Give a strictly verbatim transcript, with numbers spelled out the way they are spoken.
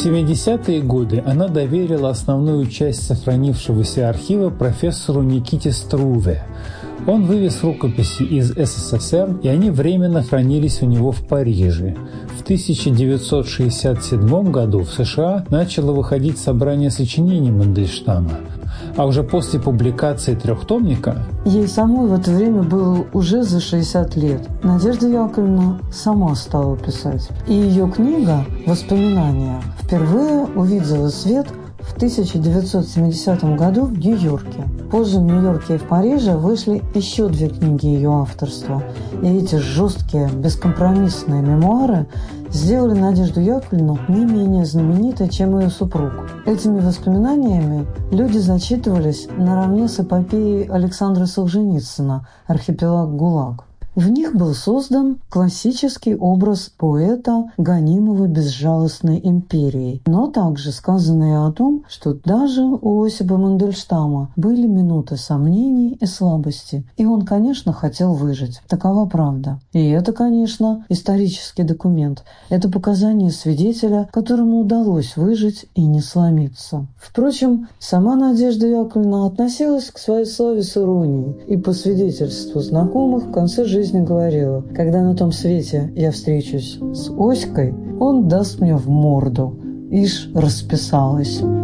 семидесятые годы она доверила основную часть сохранившегося архива профессору Никите Струве. Он вывез рукописи из СССР, и они временно хранились у него в Париже. В тысяча девятьсот шестьдесят седьмом году в США начало выходить собрание сочинений Мандельштама. А уже после публикации трехтомника... Ей самой в это время было уже за шестьдесят лет. Надежда Яковлевна сама стала писать. И ее книга «Воспоминания» впервые увидела свет в тысяча девятьсот семидесятом году в Нью-Йорке. Позже в Нью-Йорке и в Париже вышли еще две книги ее авторства. И эти жесткие, бескомпромиссные мемуары сделали Надежду Яковлевну не менее знаменитой, чем ее супруг. Этими воспоминаниями люди зачитывались наравне с эпопеей Александра Солженицына «Архипелаг ГУЛАГ». В них был создан классический образ поэта, гонимого безжалостной империей, но также сказано и о том, что даже у Осипа Мандельштама были минуты сомнений и слабости, и он, конечно, хотел выжить. Такова правда. И это, конечно, исторический документ. Это показания свидетеля, которому удалось выжить и не сломиться. Впрочем, сама Надежда Яковлевна относилась к своей славе с иронией, и по свидетельству знакомых в конце жизни говорила: когда на том свете я встречусь с Оськой, он даст мне в морду. Ишь, расписалась.